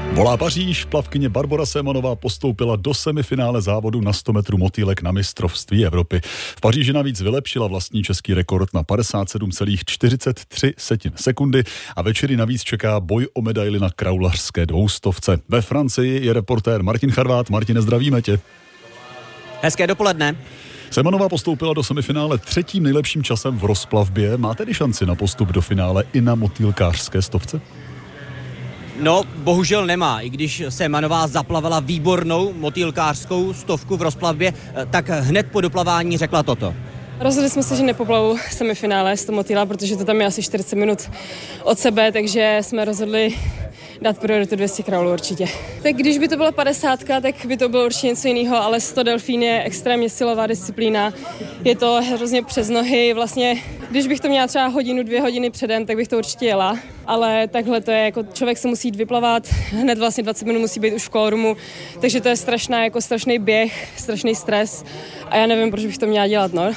Volá Paříž, plavkyně Barbora Sémanová postoupila do semifinále závodu na 100 metrů motýlek na mistrovství Evropy. V Paříži navíc vylepšila vlastní český rekord na 57,43 sekundy a večery navíc čeká boj o medaili na kraulařské 200. Ve Francii je reportér Martin Charvát. Martine, zdravíme tě. Hezké dopoledne. Sémanová postoupila do semifinále třetím nejlepším časem v rozplavbě. Má tedy šanci na postup do finále i na motýlkářské 100? No, bohužel nemá. I když Sémanová zaplavala výbornou motýlkářskou 100 v rozplavbě, tak hned po doplavání řekla toto. Rozhodli jsme se, že nepoplavu semifinále 100 motýla, protože to tam je asi 40 minut od sebe, takže jsme rozhodli dát prioritu 200 kraulů určitě. Tak když by to byla 50, tak by to bylo určitě něco jiného, ale 100 delfín je extrémně silová disciplína. Je to hrozně přes nohy, vlastně když bych to měla třeba hodinu, 2 hodiny předem, tak bych to určitě jela. Ale takhle to je, jako člověk se musí jít vyplavat, hned vlastně 20 minut musí být už v kolorumu, takže to je strašný běh, strašný stres a já nevím, proč bych to měla dělat, no.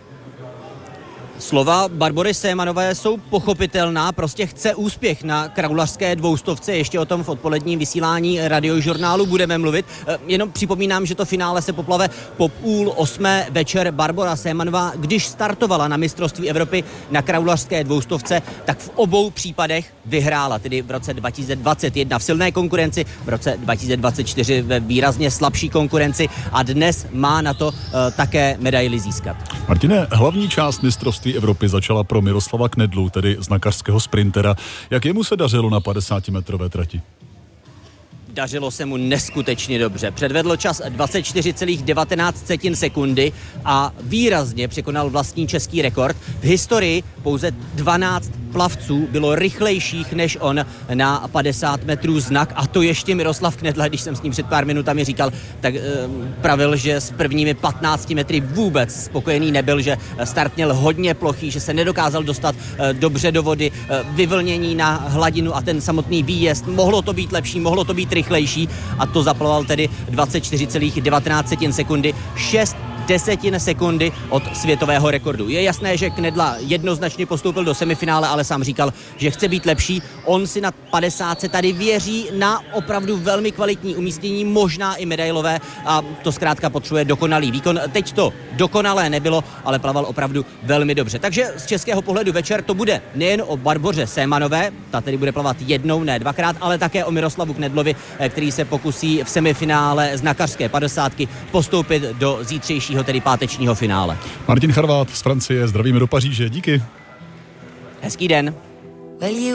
Slova Barbory Sémanové jsou pochopitelná, prostě chce úspěch na kraulařské 200. Ještě o tom v odpoledním vysílání radiožurnálu budeme mluvit. Jenom připomínám, že to finále se poplave po 7:30 večer. Barbora Sémanová, když startovala na mistrovství Evropy na kraulařské 200, tak v obou případech vyhrála, tedy v roce 2021 v silné konkurenci, v roce 2024 ve výrazně slabší konkurenci a dnes má na to také medaili získat. Martine, hlavní část mistrovství Evropy začala pro Miroslava Knedlu, tedy znakařského sprintera. Jak jemu se dařilo na 50-metrové trati? Dařilo se mu neskutečně dobře. Předvedl čas 24,19 sekundy a výrazně překonal vlastní český rekord. V historii pouze 12 plavců bylo rychlejších než on na 50 metrů znak a to ještě Miroslav Knedla, když jsem s ním před pár minutami říkal, tak pravil, že s prvními 15 metry vůbec spokojený nebyl, že start měl hodně plochý, že se nedokázal dostat dobře do vody, vyvlnění na hladinu a ten samotný výjezd. Mohlo to být lepší, mohlo to být rychlejší a to zaplaval tedy 24,19 sekundy, 6 desetin sekundy od světového rekordu. Je jasné, že Knedla jednoznačně postoupil do semifinále, ale sám říkal, že chce být lepší. On si na 50 tady věří na opravdu velmi kvalitní umístění, možná i medailové a to zkrátka potřebuje dokonalý výkon. Teď to dokonalé nebylo, ale plaval opravdu velmi dobře. Takže z českého pohledu večer to bude nejen o Barboře Sémanové, ta tedy bude plavat jednou, ne dvakrát, ale také o Miroslavu Knedlovi, který se pokusí v semifinále znakařské 50 postoupit do zítřejšího, tedy pátečního finále. Martin Charvát z Francie, zdravíme do Paříže, díky. Hezký den.